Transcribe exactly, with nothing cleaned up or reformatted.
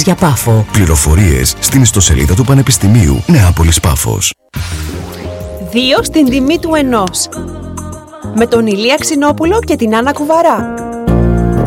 για Πάφο. Πληροφορίες στην ιστοσελίδα του Πανεπιστημίου Νεάπολης Πάφος. Δύο στην τιμή του ενός. Με τον Ηλία Ξινόπουλο και την Άννα Κουβαρά.